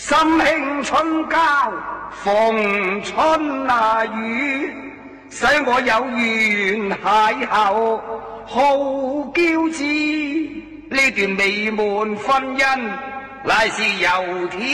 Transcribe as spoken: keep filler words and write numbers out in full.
心興春交，逢春啊雨，使我有緣邂逅好嬌枝。呢段美滿婚姻，乃是由天